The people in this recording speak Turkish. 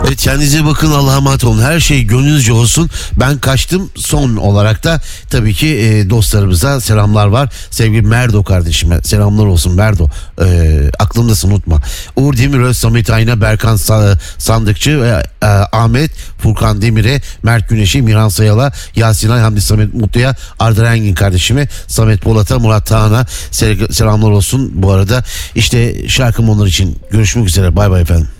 Evet, kendinize bakın, Allah'a emanet olun. Her şey gönlünüzce olsun. Ben kaçtım. Son olarak da tabii ki dostlarımıza selamlar var. Sevgili Merdo kardeşime selamlar olsun Merdo. Aklımdasın, unutma. Uğur Demiröz, Samet Ayna, Berkan Sandıkçı ve Ahmet Furkan Demir'e, Mert Güneş'i, Miran Sayal'a, Yasin Ay, Hamdi Samet Mutlu'ya, Arda Rengin kardeşime, Samet Polat'a, Murat Tağan'a selamlar olsun. Bu arada işte şarkım onlar için. Görüşmek üzere. Bay bay efendim.